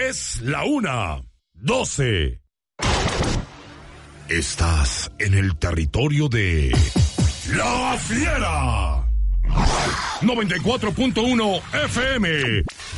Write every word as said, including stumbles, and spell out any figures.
Es la una, doce. Estás en el territorio de La Fiera. noventa y cuatro punto uno F M.